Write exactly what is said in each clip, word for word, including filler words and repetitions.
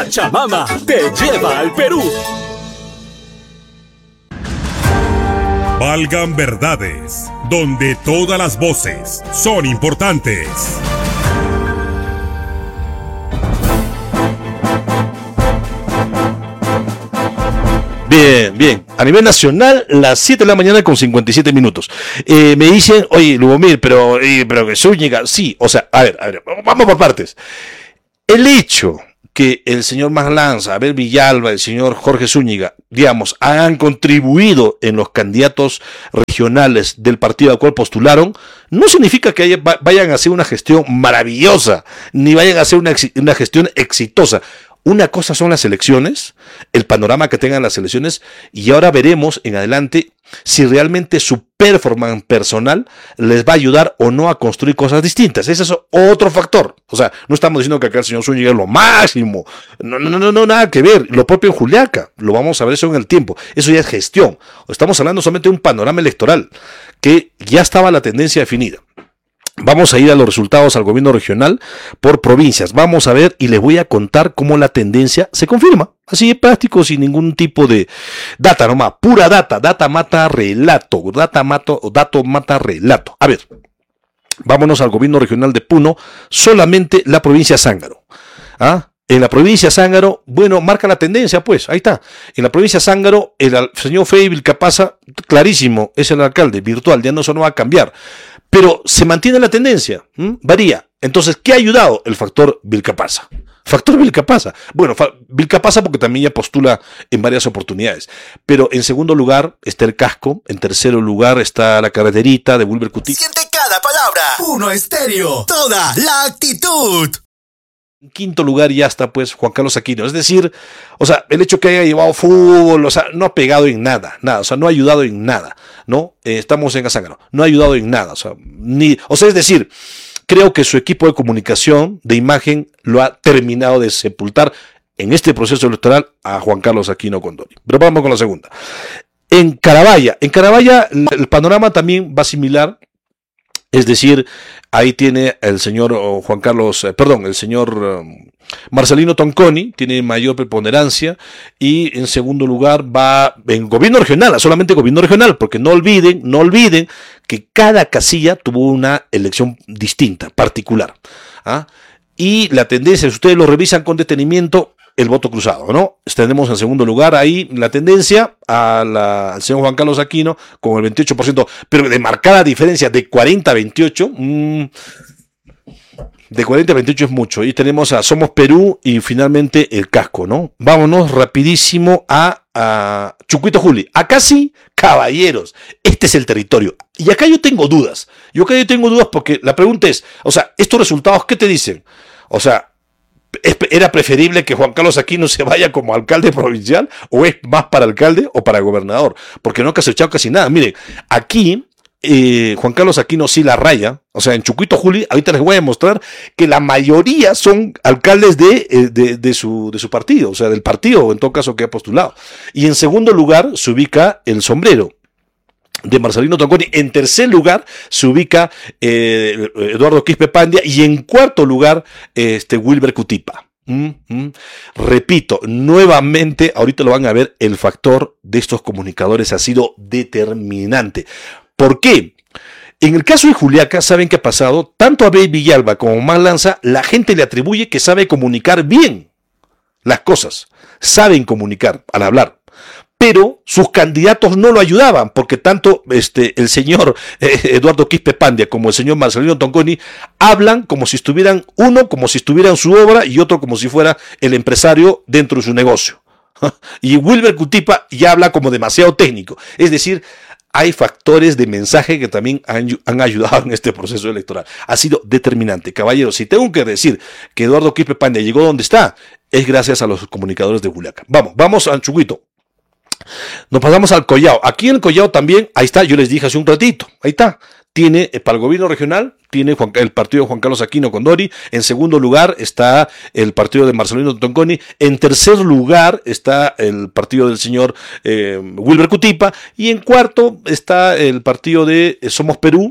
Pachamama te lleva al Perú. Valgan verdades, donde todas las voces son importantes. Bien, bien. A nivel nacional, las siete de la mañana con cincuenta y siete minutos. Eh, me dicen, oye, Lubomir, pero, eh, pero que Zúñiga, sí, o sea, a ver, a ver, vamos por partes. El hecho que el señor Maslanza, Abel Villalba, el señor Jorge Zúñiga, digamos, han contribuido en los candidatos regionales del partido al cual postularon, no significa que haya, vayan a hacer una gestión maravillosa, ni vayan a hacer una, una gestión exitosa. Una cosa son las elecciones, el panorama que tengan las elecciones, y ahora veremos en adelante si realmente su performance personal les va a ayudar o no a construir cosas distintas. Ese es otro factor. O sea, no estamos diciendo que acá el señor Zúñiga es lo máximo. No, no, no, no, nada que ver. Lo propio en Juliaca, lo vamos a ver eso en el tiempo. Eso ya es gestión. Estamos hablando solamente de un panorama electoral que ya estaba la tendencia definida. Vamos a ir a los resultados al gobierno regional por provincias. Vamos a ver y les voy a contar cómo la tendencia se confirma. Así de práctico, sin ningún tipo de data nomás. Pura data. Data mata relato. Data mata, dato mata relato. A ver, vámonos al gobierno regional de Puno. Solamente la provincia de Zángaro. ¿Ah? En la provincia de Zángaro, bueno, marca la tendencia, pues, ahí está. En la provincia de Zángaro, el señor Freddy Vilcapasa, clarísimo, es el alcalde virtual, ya no, eso no va a cambiar. Pero se mantiene la tendencia, ¿m? Varía. Entonces, ¿qué ha ayudado? El factor Vilcapasa. Factor Vilcapasa. Bueno, fa- Vilcapasa porque también ya postula en varias oportunidades. Pero en segundo lugar está el casco, en tercer lugar está la carreterita de Wilber Cuti. Siente cada palabra. Uno Estéreo. Toda la actitud. En quinto lugar ya está pues Juan Carlos Aquino, es decir, o sea, el hecho que haya llevado fútbol, o sea, no ha pegado en nada, nada, o sea, no ha ayudado en nada, ¿no? Eh, estamos en Zángaro, no ha ayudado en nada, o sea, ni, o sea, es decir, creo que su equipo de comunicación, de imagen, lo ha terminado de sepultar en este proceso electoral a Juan Carlos Aquino Condori. Pero vamos con la segunda. En Carabaya, en Carabaya el panorama también va similar. Es decir, ahí tiene el señor oh, Juan Carlos, eh, perdón, el señor um, Marcelino Tonconi, tiene mayor preponderancia, y en segundo lugar va en gobierno regional, solamente gobierno regional, porque no olviden, no olviden que cada casilla tuvo una elección distinta, particular. ¿Ah? Y la tendencia, si ustedes lo revisan con detenimiento, el voto cruzado, ¿no? Tenemos en segundo lugar ahí la tendencia a la, al señor Juan Carlos Aquino con el veintiocho por ciento, pero de marcada diferencia de cuarenta a veintiocho, mmm, de cuarenta a veintiocho es mucho. Y tenemos a Somos Perú y finalmente el casco, ¿no? Vámonos rapidísimo a, a Chucuito Juli. Acá sí, caballeros, este es el territorio. Y acá yo tengo dudas. Yo acá yo tengo dudas porque la pregunta es, o sea, estos resultados, ¿qué te dicen? O sea, ¿era preferible que Juan Carlos Aquino se vaya como alcalde provincial o es más para alcalde o para gobernador? Porque no ha cosechado casi nada. Miren, aquí eh, Juan Carlos Aquino sí la raya, o sea, en Chucuito Juli, ahorita les voy a demostrar que la mayoría son alcaldes de, de, de, su, de su partido, o sea, del partido, en todo caso que ha postulado. Y en segundo lugar se ubica el sombrero de Marcelino Tonconi. En tercer lugar se ubica eh, Eduardo Quispe Pandia y en cuarto lugar este Wilber Cutipa. Mm, mm. Repito, nuevamente, ahorita lo van a ver, el factor de estos comunicadores ha sido determinante. ¿Por qué? En el caso de Juliaca, ¿saben qué ha pasado? Tanto a Abel Villalba como a Maslanza, la gente le atribuye que sabe comunicar bien las cosas, saben comunicar al hablar. Pero sus candidatos no lo ayudaban, porque tanto este, el señor eh, Eduardo Quispe Pandia como el señor Marcelino Tonconi hablan como si estuvieran, uno como si estuviera en su obra y otro como si fuera el empresario dentro de su negocio. Y Wilber Cutipa ya habla como demasiado técnico. Es decir, hay factores de mensaje que también han, han ayudado en este proceso electoral. Ha sido determinante. Caballeros, si tengo que decir que Eduardo Quispe Pandia llegó donde está, es gracias a los comunicadores de Juliaca. Vamos, vamos al Chucuito. Nos pasamos al Collao. Aquí en el Collao también, ahí está, yo les dije hace un ratito, ahí está. Tiene, eh, para el gobierno regional, tiene Juan, el partido de Juan Carlos Aquino Condori. En segundo lugar está el partido de Marcelino Tonconi. En tercer lugar está el partido del señor eh, Wilber Cutipa. Y en cuarto está el partido de eh, Somos Perú.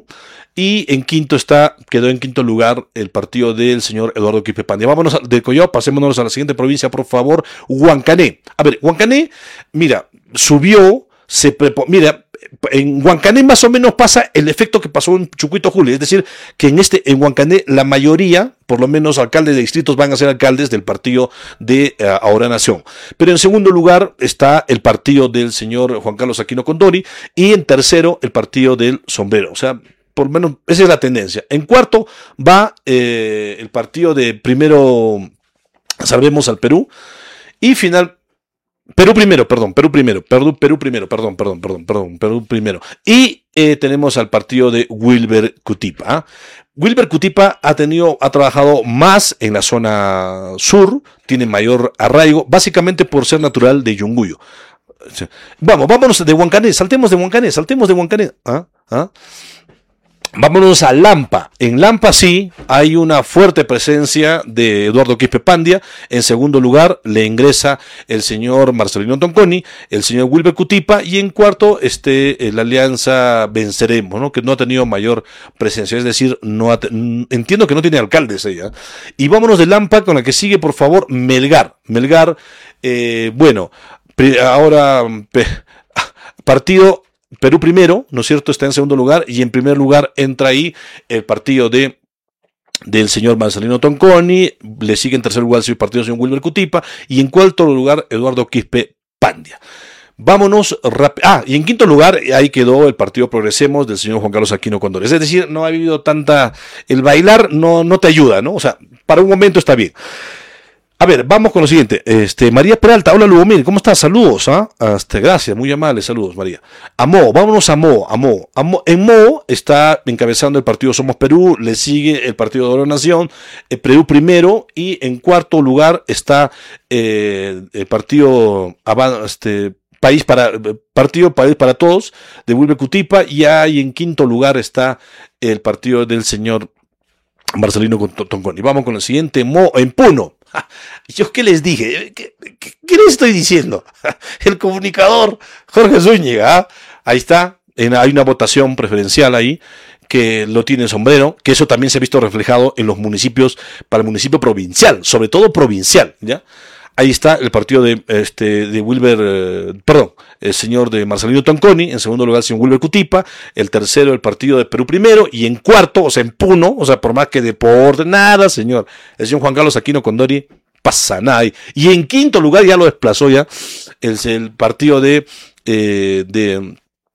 Y en quinto está, quedó en quinto lugar el partido del señor Eduardo Quispe Pandia. Vámonos a, de Collao, pasémonos a la siguiente provincia, por favor, Huancané. A ver, Huancané, mira, subió, se prepo, mira, en Huancané más o menos pasa el efecto que pasó en Chucuito Juli, es decir, que en este en Huancané la mayoría, por lo menos alcaldes de distritos, van a ser alcaldes del partido de uh, Ahora Nación. Pero en segundo lugar está el partido del señor Juan Carlos Aquino Condori y en tercero el partido del Sombrero. O sea, por lo menos esa es la tendencia. En cuarto va eh, el partido de primero Salvemos al Perú y final Perú primero, perdón, Perú primero, Perú, Perú primero, perdón, perdón, perdón, perdón, Perú primero. Y eh, tenemos al partido de Wilber Cutipa. ¿eh? Wilber Cutipa ha tenido, ha trabajado más en la zona sur, tiene mayor arraigo, básicamente por ser natural de Yunguyo. Vamos, vámonos de Huancané, saltemos de Huancané, saltemos de Huancané. ¿Ah? ¿Ah? Vámonos a Lampa. En Lampa sí hay una fuerte presencia de Eduardo Quispe Pandia. En segundo lugar le ingresa el señor Marcelino Tonconi, el señor Wilber Cutipa y en cuarto este, la alianza Venceremos, ¿no? Que no ha tenido mayor presencia. Es decir, no ha entiendo que no tiene alcaldes ella. Y vámonos de Lampa con la que sigue, por favor, Melgar. Melgar, eh, bueno, ahora partido Perú primero, ¿no es cierto? Está en segundo lugar y en primer lugar entra ahí el partido de del señor Marcelino Tonconi, le sigue en tercer lugar el partido del señor Wilber Cutipa y en cuarto lugar Eduardo Quispe Pandia. Vámonos rápido. Ah, y en quinto lugar ahí quedó el partido Progresemos del señor Juan Carlos Aquino Condori. Es decir, no ha habido tanta... El bailar no, no te ayuda, ¿no? O sea, para un momento está bien. A ver, vamos con lo siguiente. Este, María Peralta, hola Lubomir, ¿cómo estás? Saludos, ¿ah? ¿eh? Este, gracias, muy amables, saludos, María. A Mo, vámonos a Mo, a Mo. A Mo. En Mo está encabezando el partido Somos Perú, le sigue el partido de Ahora Nación, eh, Perú primero, y en cuarto lugar está eh, el partido este, País para Partido País para Todos de Wilber Cutipa, y ahí en quinto lugar está el partido del señor Marcelino Tonconi. Vamos con el siguiente, Mo, en Puno. ¿Yo qué les dije? ¿Qué, qué, qué les estoy diciendo? El comunicador Jorge Zúñiga, ¿eh? Ahí está, en, hay una votación preferencial ahí que lo tiene el Sombrero, que eso también se ha visto reflejado en los municipios, para el municipio provincial, sobre todo provincial, ¿ya? Ahí está el partido de, este, de Wilber, eh, perdón, el señor de Marcelino Tonconi, en segundo lugar el señor Wilber Cutipa, el tercero el partido de Perú primero, y en cuarto, o sea, en Puno, o sea, por más que deporte, nada, señor, el señor Juan Carlos Aquino Condori, pasa nada. Y en quinto lugar ya lo desplazó ya el, el partido de, eh, de,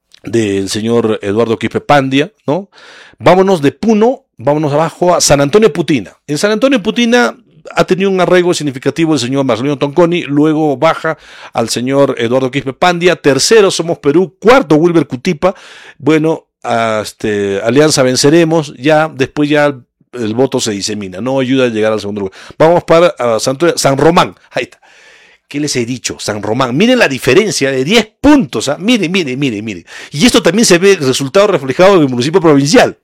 del señor Eduardo Quispe Pandia, ¿no? Vámonos de Puno, vámonos abajo a San Antonio Putina. En San Antonio Putina ha tenido un arraigo significativo el señor Marcelino Tonconi, luego baja al señor Eduardo Quispe Pandia, tercero Somos Perú, cuarto Wilber Cutipa, bueno, a este, Alianza Venceremos, ya después ya el voto se disemina, no ayuda a llegar al segundo lugar. Vamos para uh, San, San Román, ahí está. ¿Qué les he dicho? San Román, miren la diferencia de diez puntos, ¿eh? miren, miren, miren, miren. Y esto también se ve el resultado reflejado en el municipio provincial.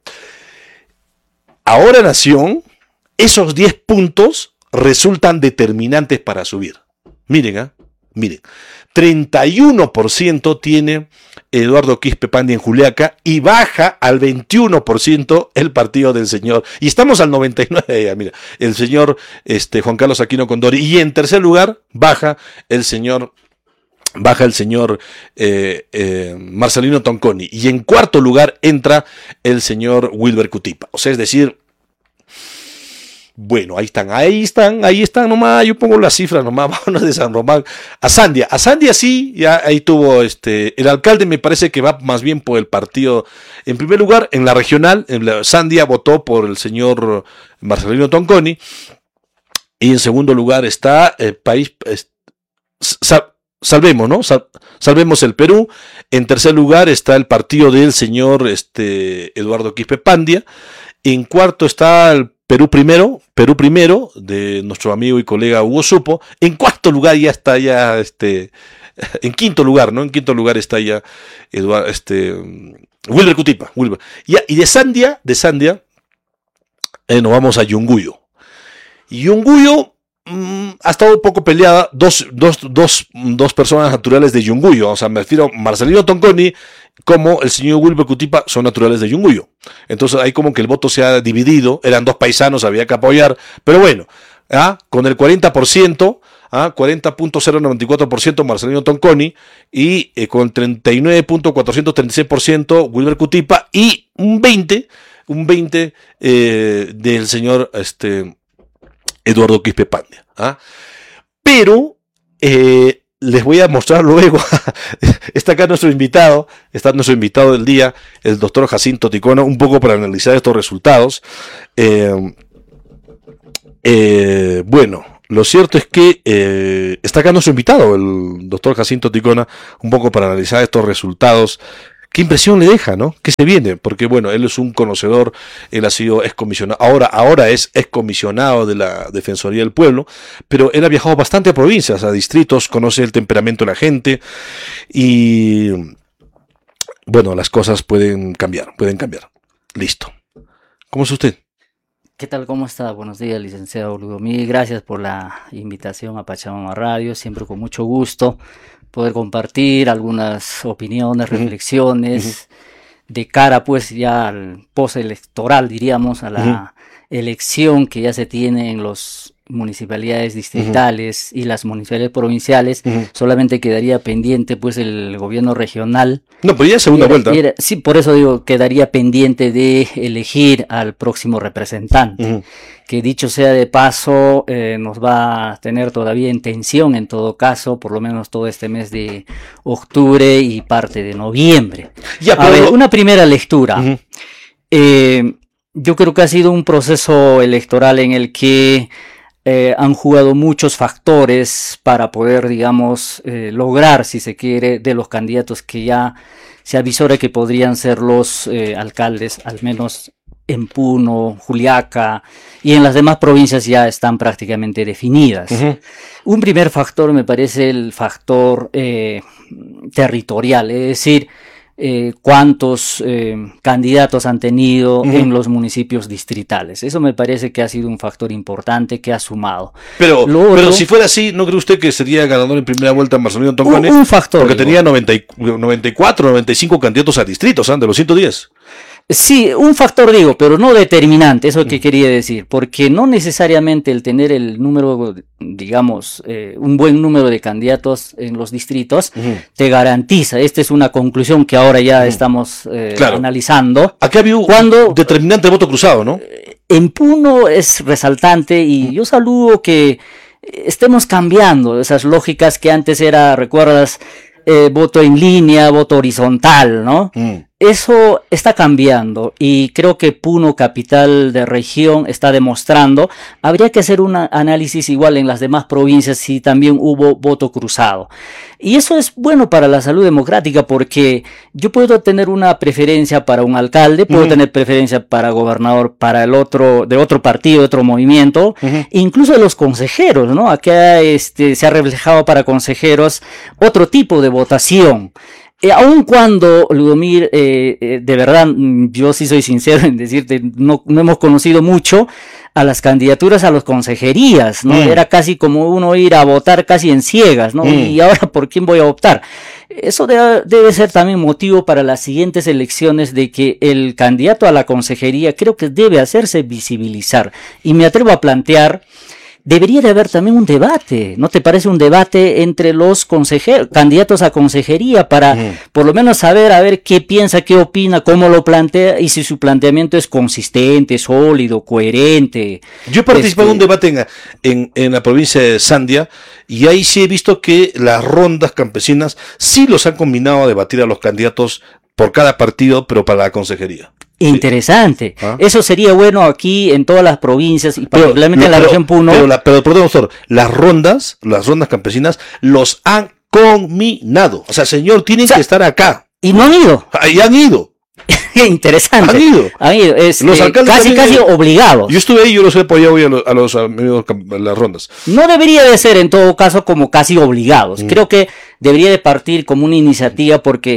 Ahora Nación, esos diez puntos resultan determinantes para subir. Miren, ¿eh? miren, treinta y uno por ciento tiene Eduardo Quispe Pandia en Juliaca y baja al veintiuno por ciento el partido del señor, y estamos al noventa y nueve por ciento, mira, el señor este, Juan Carlos Aquino Condori, y en tercer lugar baja el señor baja el señor eh, eh, Marcelino Tonconi, y en cuarto lugar entra el señor Wilber Cutipa. O sea, es decir, bueno, ahí están, ahí están, ahí están nomás, yo pongo las cifras nomás, vámonos de San Román a Sandia. A Sandia sí, ya ahí tuvo este, el alcalde me parece que va más bien por el partido, en primer lugar, en la regional, en la, Sandia votó por el señor Marcelino Tonconi, y en segundo lugar está el país, es, sal, salvemos, ¿no? Sal, salvemos el Perú, en tercer lugar está el partido del señor este, Eduardo Quispe Pandia, en cuarto está el Perú primero, Perú primero, de nuestro amigo y colega Hugo Supo. En cuarto lugar ya está ya, este, en quinto lugar, ¿no? En quinto lugar está ya Eduardo, este, Wilber Cutipa, Wilber. Y, y de Sandia, de Sandia, eh, nos vamos a Yunguyo. Yunguyo, mmm, ha estado un poco peleada dos, dos, dos, dos personas naturales de Yunguyo. O sea, me refiero a Marcelino Tonconi como el señor Wilber Cutipa son naturales de Yunguyo. Entonces hay como que el voto se ha dividido, eran dos paisanos, había que apoyar, pero bueno, ¿ah? Con el cuarenta por ciento, ¿ah? cuarenta punto cero noventa y cuatro por ciento Marcelino Tonconi y eh, con treinta y nueve punto cuatrocientos treinta y seis por ciento Wilber Cutipa y un veinte, un veinte eh, del señor este, Eduardo Quispe Pandia. ¿Ah? Pero eh, les voy a mostrar luego, está acá nuestro invitado, está nuestro invitado del día, el doctor Jacinto Ticona, un poco para analizar estos resultados. Eh, eh, bueno, lo cierto es que eh, está acá nuestro invitado, el doctor Jacinto Ticona, un poco para analizar estos resultados. ¿Qué impresión le deja, no? ¿Qué se viene? Porque, bueno, él es un conocedor, él ha sido excomisionado, ahora, ahora es excomisionado de la Defensoría del Pueblo, pero él ha viajado bastante a provincias, a distritos, conoce el temperamento de la gente y, bueno, las cosas pueden cambiar, pueden cambiar. Listo. ¿Cómo es usted? ¿Qué tal? ¿Cómo está? Buenos días, licenciado Ludomí. Gracias por la invitación a Pachamama Radio, siempre con mucho gusto poder compartir algunas opiniones, reflexiones, uh-huh. de cara pues ya al postelectoral, diríamos, a la uh-huh. elección que ya se tiene en las municipalidades distritales uh-huh. y las municipalidades provinciales. Uh-huh. Solamente quedaría pendiente pues el gobierno regional. No, pues ya es segunda era, vuelta. Era, sí, por eso digo, quedaría pendiente de elegir al próximo representante. Uh-huh. Que dicho sea de paso, eh, nos va a tener todavía en tensión en todo caso, por lo menos todo este mes de octubre y parte de noviembre. Ya, pero... A ver, una primera lectura. Uh-huh. eh, yo creo que ha sido un proceso electoral en el que eh, han jugado muchos factores para poder, digamos, eh, lograr, si se quiere, de los candidatos que ya se avisora que podrían ser los eh, alcaldes, al menos en Puno, Juliaca y en las demás provincias ya están prácticamente definidas. Uh-huh. Un primer factor me parece el factor eh, territorial, es decir, eh, cuántos eh, candidatos han tenido uh-huh. en los municipios distritales. Eso me parece que ha sido un factor importante que ha sumado. Pero, otro, pero si fuera así, ¿no cree usted que sería ganador en primera vuelta Marcelino Tonconi? Un, un factor. Porque digo. tenía noventa y cuatro, noventa y cinco candidatos a distritos, ¿eh? De los ciento diez. Sí, un factor digo, pero no determinante, eso que quería decir, porque no necesariamente el tener el número, digamos, eh, un buen número de candidatos en los distritos, uh-huh. te garantiza, esta es una conclusión que ahora ya uh-huh. estamos eh, claro. analizando. Aquí había un cuando, determinante voto cruzado, ¿no? En Puno es resaltante y uh-huh. yo saludo que estemos cambiando esas lógicas que antes era, recuerdas, eh, voto en línea, voto horizontal, ¿no? Uh-huh. Eso está cambiando y creo que Puno, capital de región, está demostrando. Habría que hacer un análisis igual en las demás provincias si también hubo voto cruzado. Y eso es bueno para la salud democrática porque yo puedo tener una preferencia para un alcalde, puedo uh-huh. tener preferencia para gobernador, para el otro, de otro partido, de otro movimiento, uh-huh. incluso de los consejeros, ¿no? Acá este, se ha reflejado para consejeros otro tipo de votación. Eh, aun cuando, Ludomir, eh, eh, de verdad, yo sí soy sincero en decirte, no, no hemos conocido mucho a las candidaturas a las consejerías, ¿no? Mm. Era casi como uno ir a votar casi en ciegas, ¿no? Mm. Y ahora, ¿por quién voy a optar? Eso de, debe ser también motivo para las siguientes elecciones de que el candidato a la consejería creo que debe hacerse visibilizar. Y me atrevo a plantear, debería de haber también un debate, ¿no te parece? Un debate entre los consejeros, candidatos a consejería para uh-huh. por lo menos saber, a ver qué piensa, qué opina, cómo lo plantea y si su planteamiento es consistente, sólido, coherente. Yo he participado este... en un debate en, en, en la provincia de Sandia y ahí sí he visto que las rondas campesinas sí los han combinado a debatir a los candidatos por cada partido, pero para la consejería. Interesante. ¿Ah? Eso sería bueno aquí en todas las provincias y pero, particularmente en la pero, región Puno. Pero, la, pero perdón, doctor, las rondas, las rondas campesinas los han combinado. O sea, señor, tienen o sea, que estar acá. Y no han ido. Ahí han ido. Interesante. Han ido. Han ido. Es, los eh, casi, casi ido. obligados. Yo estuve ahí, yo los he apoyado hoy a los, a los amigos de las rondas. No debería de ser en todo caso como casi obligados. Mm. Creo que debería de partir como una iniciativa porque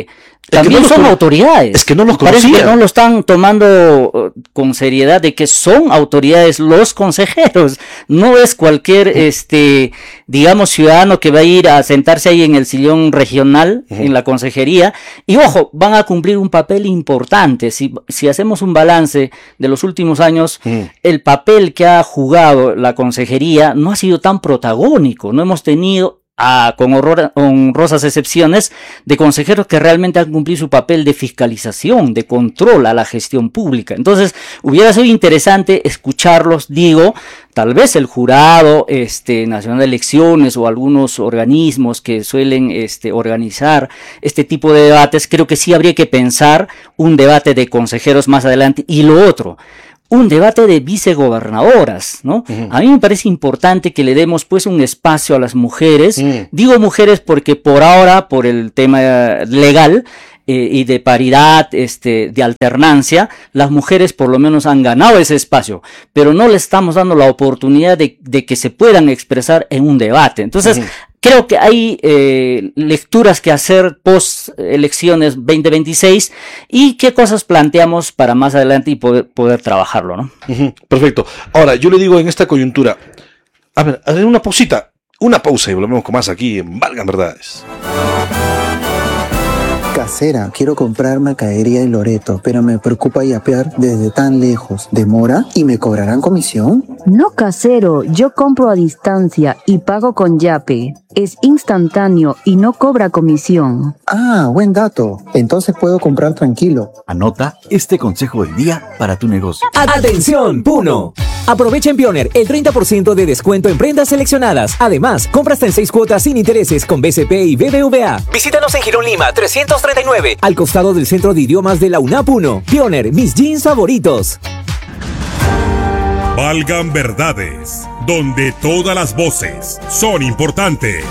también no son los, autoridades. Es que no los Parece conocían. que no lo están tomando con seriedad de que son autoridades los consejeros. No es cualquier, uh-huh. este, digamos, ciudadano que va a ir a sentarse ahí en el sillón regional, uh-huh. en la consejería. Y ojo, van a cumplir un papel importante. Si, si hacemos un balance de los últimos años, uh-huh. el papel que ha jugado la consejería no ha sido tan protagónico. No hemos tenido... A, con horror, honrosas excepciones de consejeros que realmente han cumplido su papel de fiscalización, de control a la gestión pública. Entonces, hubiera sido interesante escucharlos, digo, tal vez el jurado este, nacional de elecciones o algunos organismos que suelen este, organizar este tipo de debates, creo que sí habría que pensar un debate de consejeros más adelante. Y lo otro, un debate de vicegobernadoras, ¿no? Uh-huh. A mí me parece importante que le demos pues un espacio a las mujeres. Uh-huh. Digo mujeres porque por ahora, por el tema legal eh, y de paridad, este, de alternancia, las mujeres por lo menos han ganado ese espacio, pero no le estamos dando la oportunidad de, de que se puedan expresar en un debate. Entonces, uh-huh. creo que hay eh, lecturas que hacer post elecciones veinte veintiséis y qué cosas planteamos para más adelante y poder, poder trabajarlo, ¿no? Uh-huh. Perfecto. Ahora, yo le digo en esta coyuntura, a ver, a ver una pausita, una pausa y volvemos con más aquí en Valgan Verdades. Casera, quiero comprar mercadería en Loreto, pero me preocupa yapear desde tan lejos. ¿Demora? ¿Y me cobrarán comisión? No, casero, yo compro a distancia y pago con Yape. Es instantáneo y no cobra comisión. Ah, buen dato. Entonces puedo comprar tranquilo. Anota este consejo del día para tu negocio. ¡Atención, Puno! Aprovecha en Pioneer el treinta por ciento de descuento en prendas seleccionadas. Además, compra hasta en seis cuotas sin intereses con B C P y B B V A. Visítanos en Girón Lima trescientos treinta y nueve, al costado del Centro de Idiomas de la UNAP Puno. Pioneer, mis jeans favoritos. Valgan Verdades, donde todas las voces son importantes.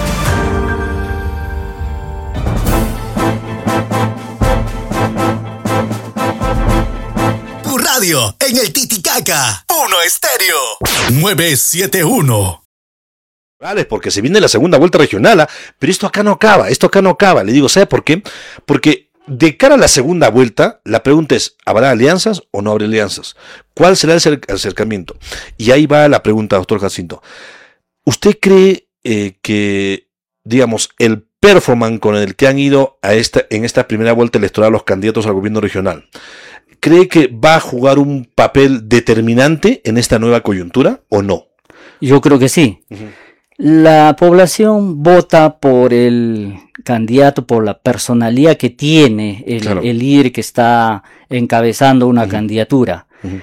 Tu radio en el Titicaca, Puno Estéreo, novecientos setenta y uno. Vale, porque se viene la segunda vuelta regional, ¿ah? Pero esto acá no acaba, esto acá no acaba. Le digo, ¿sabe por qué? Porque de cara a la segunda vuelta, la pregunta es, ¿habrá alianzas o no habrá alianzas? ¿Cuál será el acercamiento? Y ahí va la pregunta, doctor Jacinto. ¿Usted cree eh, que, digamos, el performance con el que han ido a esta, en esta primera vuelta electoral los candidatos al gobierno regional, cree que va a jugar un papel determinante en esta nueva coyuntura o no? Yo creo que sí. Uh-huh. La población vota por el candidato, por la personalidad que tiene el, claro. el líder que está encabezando una uh-huh. candidatura. Uh-huh.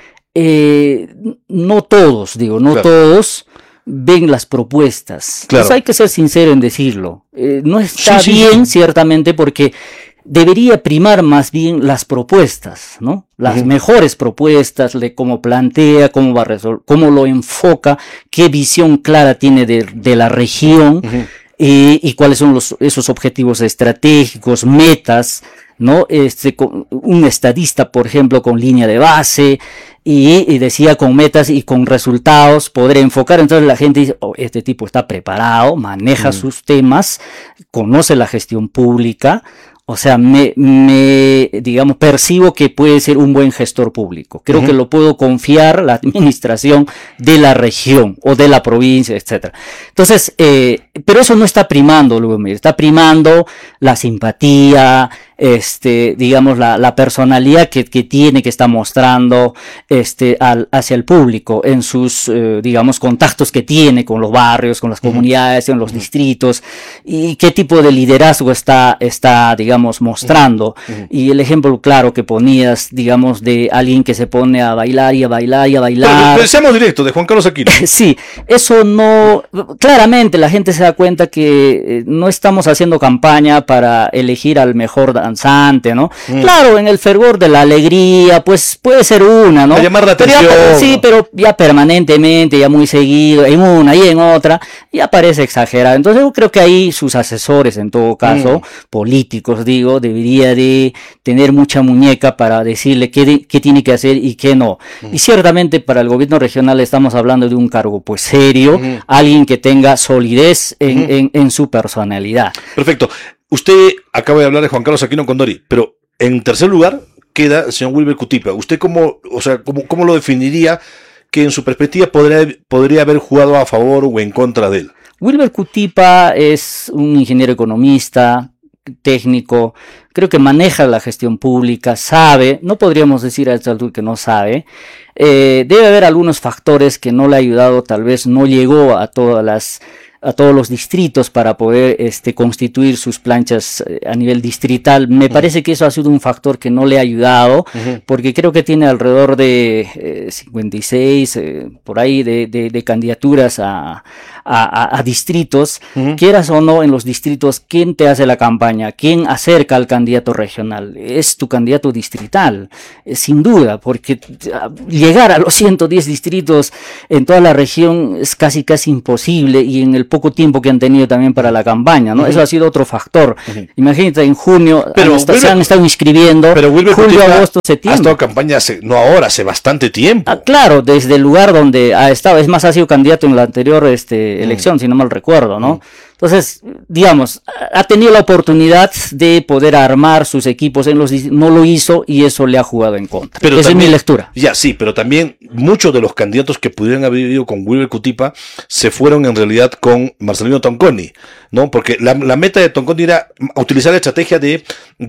Eh, no todos, digo, no claro. todos ven las propuestas. Claro. Pues hay que ser sincero en decirlo. Eh, no está sí, bien, sí, sí. ciertamente, porque debería primar más bien las propuestas, ¿no? Las uh-huh. mejores propuestas de cómo plantea, cómo va a resolver, cómo lo enfoca, qué visión clara tiene de, de la región uh-huh. eh, y cuáles son los, esos objetivos estratégicos, metas, ¿no? Este, un estadista, por ejemplo, con línea de base y, y decía con metas y con resultados podré enfocar. Entonces la gente dice, oh, este tipo está preparado, maneja uh-huh. sus temas, conoce la gestión pública. O sea, me, me, digamos, percibo que puede ser un buen gestor público. Creo uh-huh. que lo puedo confiar la administración de la región o de la provincia, etcétera. Entonces, eh, pero eso no está primando, luego está primando la simpatía, este, digamos, la, la personalidad que, que tiene, que está mostrando, este, al, hacia el público en sus, eh, digamos, contactos que tiene con los barrios, con las uh-huh. comunidades, en los uh-huh. distritos, y qué tipo de liderazgo está, está, digamos, mostrando. Uh-huh. Y el ejemplo claro que ponías, digamos, de alguien que se pone a bailar y a bailar y a bailar. Pensemos directo, de Juan Carlos Aquino. Sí, eso no, claramente la gente se da cuenta que no estamos haciendo campaña para elegir al mejor danzante, ¿no? Mm. Claro, en el fervor de la alegría, pues puede ser una, ¿no? A llamar la atención. Pero ya, sí, pero ya permanentemente, ya muy seguido, en una y en otra, ya parece exagerado. Entonces yo creo que ahí sus asesores, en todo caso, mm. políticos, digo, debería de tener mucha muñeca para decirle qué, de, qué tiene que hacer y qué no. Mm. Y ciertamente para el gobierno regional estamos hablando de un cargo pues serio, mm. alguien que tenga solidez en, mm. en, en su personalidad. Perfecto. usted acaba de hablar de Juan Carlos Aquino Condori, pero en tercer lugar queda el señor Wilber Cutipa. ¿Usted cómo, o sea, cómo, cómo lo definiría que en su perspectiva podría, podría haber jugado a favor o en contra de él? Wilber Cutipa es un ingeniero economista, técnico, creo que maneja la gestión pública, sabe, no podríamos decir a esta altura que no sabe, eh, debe haber algunos factores que no le ha ayudado, tal vez no llegó a todas las a todos los distritos para poder este, constituir sus planchas a nivel distrital. Me uh-huh. parece que eso ha sido un factor que no le ha ayudado, uh-huh. porque creo que tiene alrededor de eh, cincuenta y seis, eh, por ahí, de, de, de candidaturas a, a, a distritos. Uh-huh. Quieras o no, en los distritos, ¿quién te hace la campaña? ¿Quién acerca al candidato regional? Es tu candidato distrital, eh, sin duda, porque llegar a los ciento diez distritos en toda la región es casi casi imposible, y en el poco tiempo que han tenido también para la campaña, ¿no? Uh-huh. Eso ha sido otro factor. Uh-huh. Imagínate, en junio pero han estado, Wilber, se han estado inscribiendo, pero Wilber julio, Cutipa agosto, septiembre. Ha estado campaña, hace, no ahora, hace bastante tiempo. Ah, claro, desde el lugar donde ha estado, es más, ha sido candidato en la anterior este, elección, uh-huh. si no mal recuerdo, ¿no? Uh-huh. Entonces, digamos, ha tenido la oportunidad de poder armar sus equipos en los no lo hizo, y eso le ha jugado en contra. Pero esa también, es mi lectura. Ya, sí, pero también muchos de los candidatos que pudieran haber ido con Wilber Cutipa se fueron en realidad con Marcelino Tonconi, ¿no? Porque la, la meta de Tonconi era utilizar la estrategia de...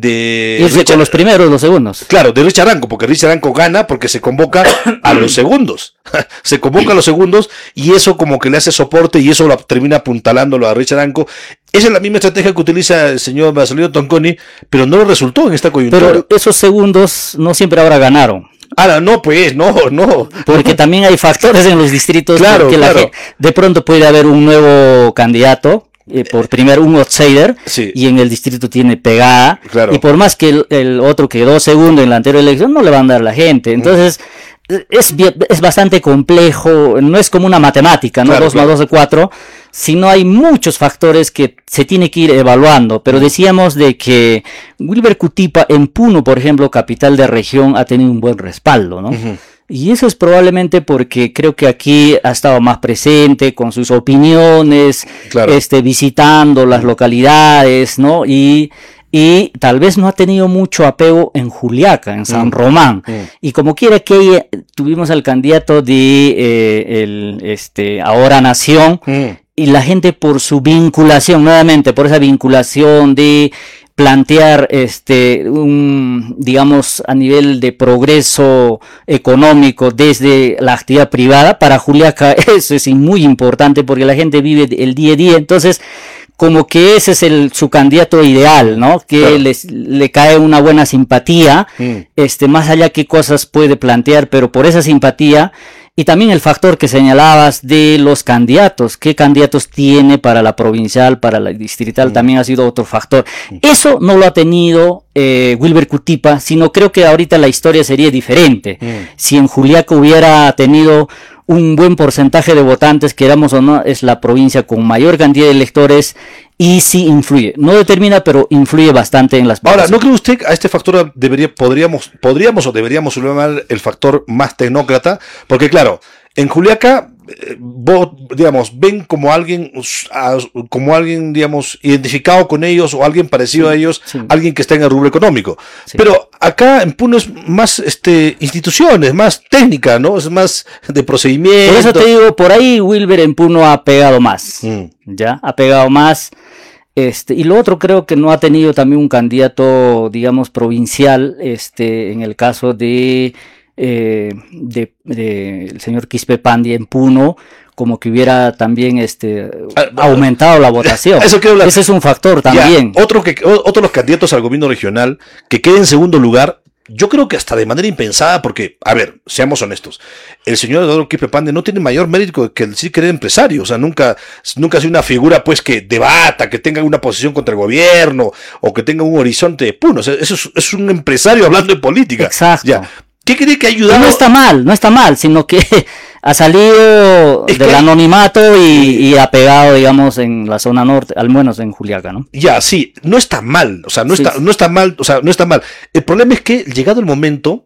de irse Richard, con los primeros, los segundos. Claro, de Richard Aranco, porque Richard Aranco gana porque se convoca a los segundos. Se convoca a los segundos, y eso como que le hace soporte, y eso lo termina apuntalándolo a Richard Aranco. Esa es la misma estrategia que utiliza el señor Marcelino Tonconi, pero no le resultó en esta coyuntura. Pero esos segundos no siempre ahora ganaron. Ahora, no, pues, no, no. Porque también hay factores en los distritos, claro, que claro. La, de pronto puede haber un nuevo candidato, eh, por primero un outsider, sí. y en el distrito tiene pegada, claro. y por más que el, el otro quedó segundo en la anterior elección, no le van a dar la gente. Entonces, mm. es, es bastante complejo, no es como una matemática, ¿no? Claro, dos claro. más dos de cuatro, sino hay muchos factores que se tiene que ir evaluando. Pero decíamos de que Wilber Cutipa en Puno, por ejemplo, capital de región, ha tenido un buen respaldo, ¿no? Uh-huh. Y eso es probablemente porque creo que aquí ha estado más presente con sus opiniones, claro. este, visitando las localidades, ¿no? Y y tal vez no ha tenido mucho apego en Juliaca, en San mm. Román. Mm. Y como quiera que tuvimos al candidato de eh, el, este, Ahora Nación, mm. y la gente por su vinculación, nuevamente, por esa vinculación de plantear este un digamos a nivel de progreso económico desde la actividad privada, para Juliaca eso es muy importante porque la gente vive el día a día, entonces como que ese es el su candidato ideal, ¿no? Que claro. les, le cae una buena simpatía, mm. este más allá qué cosas puede plantear, pero por esa simpatía. Y también el factor que señalabas de los candidatos, qué candidatos tiene para la provincial, para la distrital, mm. también ha sido otro factor. Mm. Eso no lo ha tenido eh, Wilber Cutipa, sino creo que ahorita la historia sería diferente. Mm. Si en Juliaca hubiera tenido un buen porcentaje de votantes, queramos o no, es la provincia con mayor cantidad de electores, y sí influye, no determina, pero influye bastante en las votaciones. Ahora, ¿no cree usted a este factor debería, podríamos, podríamos o deberíamos llamar el factor más tecnócrata? Porque claro, en Juliaca, eh, vos, digamos, ven como alguien, a, como alguien, digamos, identificado con ellos o alguien parecido sí, a ellos, sí. alguien que está en el rubro económico. Sí. Pero acá en Puno es más este, instituciones, más técnica, ¿no? Es más de procedimiento. Por eso te digo, por ahí Wilber en Puno ha pegado más, mm. ¿ya? Ha pegado más. Este, y lo otro, creo que no ha tenido también un candidato, digamos, provincial, este, en el caso de... Eh, de, de el señor Quispe Pandi en Puno, como que hubiera también este aumentado la votación. Eso hablar. Ese es un factor también. Ya, otro que otro de los candidatos al gobierno regional que quede en segundo lugar, yo creo que hasta de manera impensada, porque, a ver, seamos honestos, el señor Eduardo Quispe Pandi no tiene mayor mérito que el decir que era empresario, o sea, nunca, nunca ha sido una figura pues que debata, que tenga una posición contra el gobierno, o que tenga un horizonte de Puno, o sea, eso es, es un empresario hablando de política. Exacto. Ya. ¿Qué cree que ha ayudado? No está mal, no está mal, sino que ha salido es del que... anonimato y, y ha pegado, digamos, en la zona norte, al menos en Juliaca, ¿no? Ya, sí, no está mal, o sea, no, sí, está, sí. no está mal, o sea, no está mal. El problema es que, llegado el momento,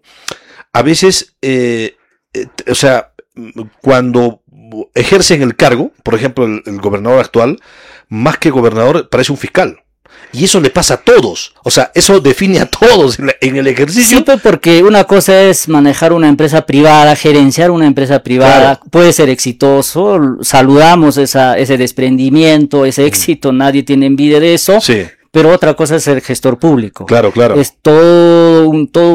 a veces, eh, eh, o sea, cuando ejercen el cargo, por ejemplo, el, el gobernador actual, más que gobernador, parece un fiscal. Y eso le pasa a todos. O sea, eso define a todos en, la, en el ejercicio. Sí, pues porque una cosa es manejar una empresa privada, gerenciar una empresa privada, claro. Puede ser exitoso, saludamos esa, ese desprendimiento, ese éxito, mm. nadie tiene envidia de eso. Sí. Pero otra cosa es ser gestor público. Claro, claro. Es todo un, todo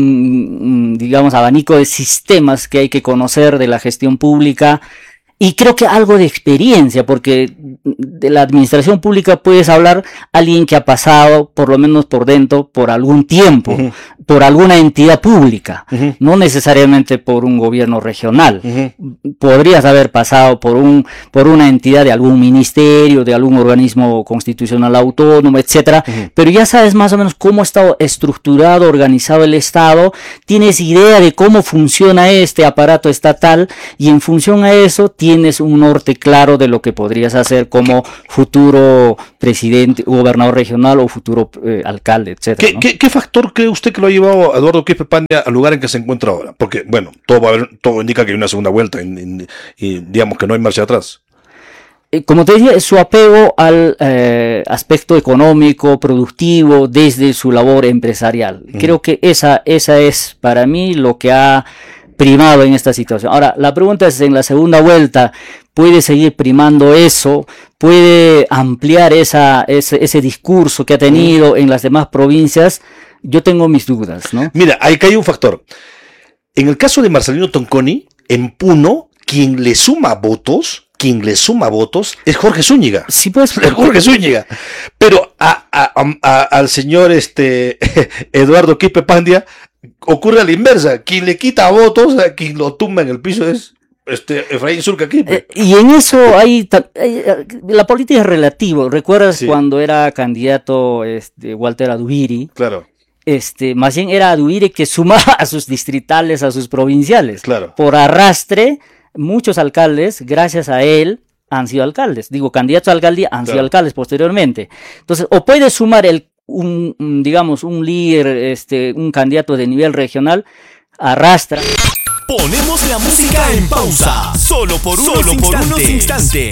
un, digamos, abanico de sistemas que hay que conocer de la gestión pública. Y creo que algo de experiencia, porque de la administración pública puedes hablar alguien que ha pasado, por lo menos por dentro, por algún tiempo, uh-huh. por alguna entidad pública, uh-huh. no necesariamente por un gobierno regional. Uh-huh. Podrías haber pasado por un, por una entidad de algún ministerio, de algún organismo constitucional autónomo, etcétera, uh-huh. pero ya sabes más o menos cómo está estructurado, organizado el Estado, tienes idea de cómo funciona este aparato estatal, y en función a eso tienes tienes un norte claro de lo que podrías hacer como futuro presidente, gobernador regional o futuro eh, alcalde, etcétera. ¿Qué, ¿no? ¿qué, ¿Qué factor cree usted que lo ha llevado a Eduardo Quispe Pandia al lugar en que se encuentra ahora? Porque, bueno, todo, va a haber, todo indica que hay una segunda vuelta y, y, y digamos que no hay marcha atrás. Como te decía, su apego al eh, aspecto económico, productivo, desde su labor empresarial. Mm. Creo que esa, esa es para mí lo que ha primado en esta situación. Ahora, la pregunta es, en la segunda vuelta, ¿puede seguir primando eso? ¿Puede ampliar esa, ese, ese discurso que ha tenido en las demás provincias? Yo tengo mis dudas, ¿no? Mira, ahí hay un factor. En el caso de Marcelino Tonconi, en Puno, quien le suma votos, quien le suma votos es Jorge Zúñiga. Sí, pues. Es Jorge Zúñiga. Pero a, a, a, a, al señor este Eduardo Quispe Pandia ocurre a la inversa. Quien le quita votos, a quien lo tumba en el piso es este Efraín Zulca Quispe. Eh, y en eso hay, hay, la política es relativo. ¿Recuerdas sí. cuando era candidato este, Walter Adubiri? Claro. Este, más bien era Adubiri que sumaba a sus distritales, a sus provinciales. Claro. Por arrastre, muchos alcaldes, gracias a él, han sido alcaldes. Digo, candidatos a alcaldía han claro. sido alcaldes posteriormente. Entonces, o puede sumar el un, un digamos, un líder, este, un candidato de nivel regional, arrastra. Ponemos la música en pausa, solo por unos, solo por unos instantes.